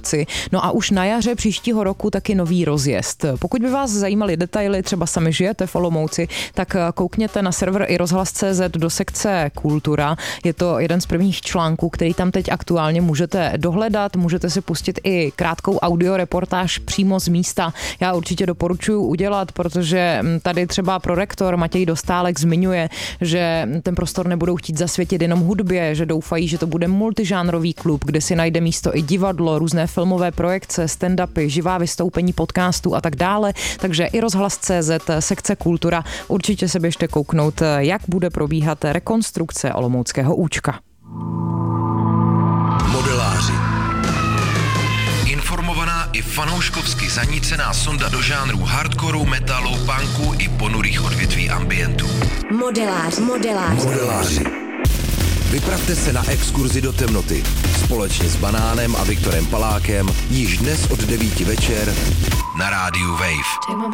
Olomouci. No a už na jaře příštího roku taky nový rozjezd. Pokud by vás zajímaly detaily, třeba sami žijete v Olomouci, tak koukněte na server iRozhlas.cz do sekce Kultura. Je to jeden z prvních článků, který tam teď aktuálně můžete dohledat. Můžete si pustit i krátkou audioreportáž přímo z místa. Já určitě doporučuji udělat, protože tady třeba prorektor Matěj Dostálek zmiňuje, že ten prostor nebudou chtít zasvětit jenom hudbě, že doufají, že to bude multižánrový klub, kde si najde místo i divadlo, různé filmové projekce, stand-upy, živá vystoupení podcastů a tak dále. Takže i Rozhlas.cz, sekce Kultura. Určitě se běžte kouknout, jak bude probíhat rekonstrukce olomouckého Účka. Modeláři. Informovaná i fanouškovsky zanícená sonda do žánrů hardcoreu, metalu, punku i ponurých odvětví ambientu. Modeláři. Vypravte se na exkurzi do temnoty. Společně s Banánem a Viktorem Palákem již dnes od 9 večer na rádiu Wave.